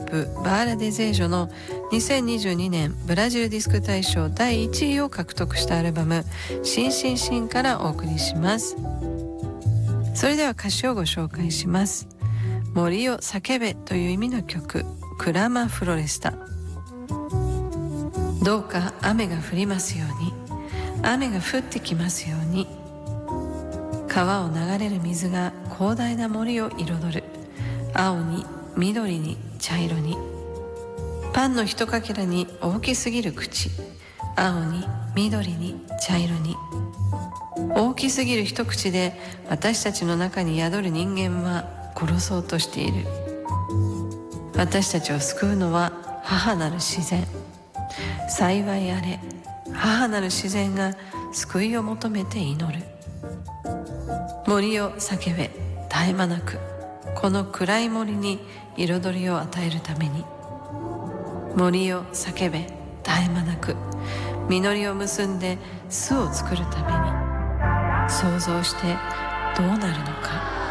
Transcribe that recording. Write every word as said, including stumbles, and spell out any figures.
プバーラデゼージョのにせんにじゅうにねんブラジルディスク大賞だいいちいを獲得したアルバムシンシンシンからお送りします。それでは歌詞をご紹介します。森を叫べという意味の曲、クラマフロレスタ。どうか雨が降りますように、雨が降ってきますように。川を流れる水が広大な森を彩る。青に緑に茶色に。パンの一かけらに大きすぎる口。青に緑に茶色に。大きすぎる一口で私たちの中に宿る人間は殺そうとしている。私たちを救うのは母なる自然。幸いあれ、母なる自然が救いを求めて祈る。森を叫べ、絶え間なく。この暗い森に彩りを与えるために。森を叫べ、絶え間なく。実りを結んで巣を作るために。想像してどうなるのか。